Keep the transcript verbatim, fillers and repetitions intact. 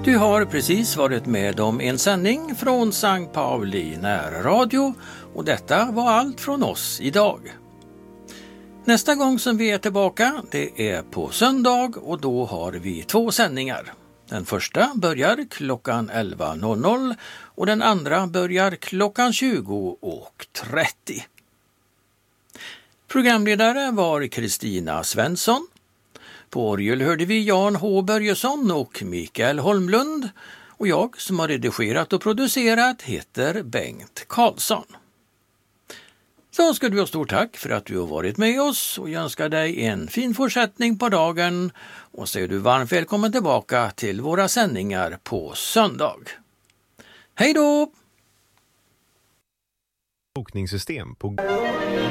Du har precis varit med om en sändning från Sankt Pauli närradio och detta var allt från oss idag. Nästa gång som vi är tillbaka, det är på söndag och då har vi två sändningar. Den första börjar klockan elva och den andra börjar klockan tjugo och trettio. Programledare var Kristina Svensson. På orgel hörde vi Jan H. Börjesson och Mikael Holmlund och jag som har redigerat och producerat heter Bengt Karlsson. Så ska du ha stort tack för att du har varit med oss och jag önskar dig en fin fortsättning på dagen och så är du varmt välkommen tillbaka till våra sändningar på söndag. Hej då! Bokningssystem på